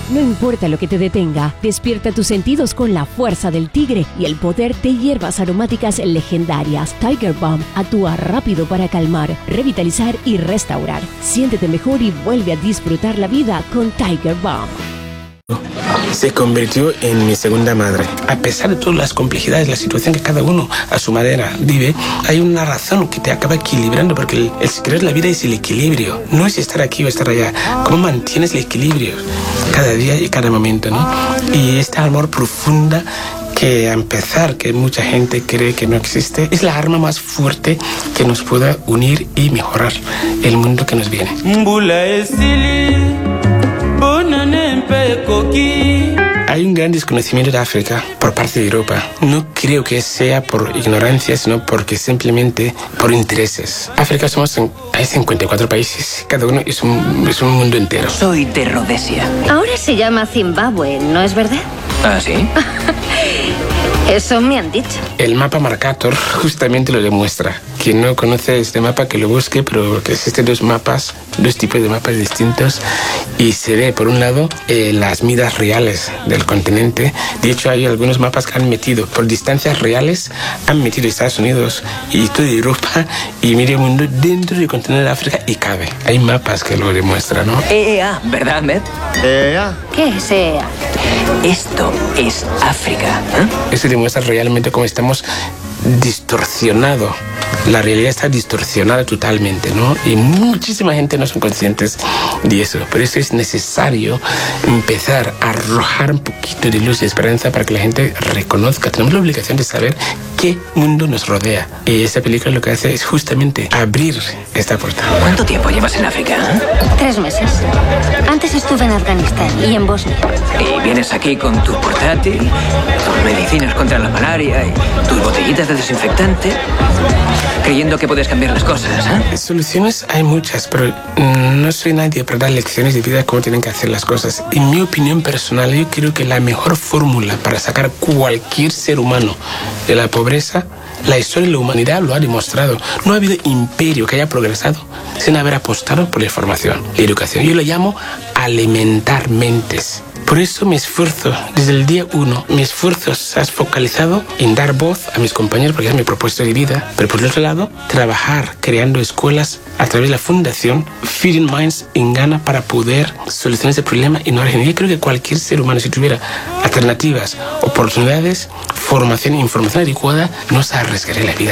No importa lo que te detenga, despierta tus sentidos con la fuerza del tigre y el poder de hierbas aromáticas legendarias. Tiger Balm actúa rápido para calmar, revitalizar y restaurar. Siéntete mejor y vuelve a disfrutar la vida con Tiger Balm. Se convirtió en mi segunda madre. A pesar de todas las complejidades, la situación que cada uno a su manera vive, hay una razón que te acaba equilibrando, porque el secreto de la vida es el equilibrio. No es estar aquí o estar allá. ¿Cómo mantienes el equilibrio cada día y cada momento, no? Y este amor profunda que a empezar, que mucha gente cree que no existe, es la arma más fuerte que nos pueda unir y mejorar el mundo que nos viene. Hay un gran desconocimiento de África por parte de Europa. No creo que sea por ignorancia, sino porque simplemente por intereses. África hay 54 países, cada uno es un mundo entero. Soy de Rhodesia. Ahora se llama Zimbabue, ¿no es verdad? ¿Ah, sí? Eso me han dicho. El mapa Mercator justamente lo demuestra. Quien no conoce este mapa que lo busque, pero que existen dos tipos de mapas distintos, y se ve por un lado las medidas reales del continente. De hecho, hay algunos mapas que han metido por distancias reales, han metido Estados Unidos y toda Europa y medio mundo dentro del continente de África y cabe. Hay mapas que lo demuestran, ¿no? EEA, ¿verdad, Ahmed? EEA. ¿Qué es EEA? Esto es África. Eso demuestra realmente cómo estamos distorsionados. La realidad está distorsionada totalmente, ¿no? Y muchísima gente no son conscientes de eso. Por eso es necesario empezar a arrojar un poquito de luz y esperanza para que la gente reconozca. Tenemos la obligación de saber qué mundo nos rodea. Y esta película lo que hace es justamente abrir esta puerta. ¿Cuánto tiempo llevas en África? 3 meses. Antes estuve en Afganistán y en Bosnia. Y vienes aquí con tu portátil, tus medicinas contra la malaria y tus botellitas de desinfectante, creyendo que puedes cambiar las cosas, ¿eh? Soluciones hay muchas, pero no soy nadie para dar lecciones de vida cómo tienen que hacer las cosas. En mi opinión personal, yo creo que la mejor fórmula para sacar cualquier ser humano de la pobreza, la historia de la humanidad lo ha demostrado. No ha habido imperio que haya progresado sin haber apostado por la información y educación. Yo lo llamo alimentar mentes. Por eso mi esfuerzo, desde el día 1, mi esfuerzo se ha focalizado en dar voz a mis compañeros, porque es mi propósito de vida. Pero por el otro lado, trabajar creando escuelas a través de la fundación Feeding Minds en Ghana para poder solucionar ese problema en origen. Yo creo que cualquier ser humano, si tuviera alternativas, oportunidades, formación e información adecuada, no se arriesgaría la vida.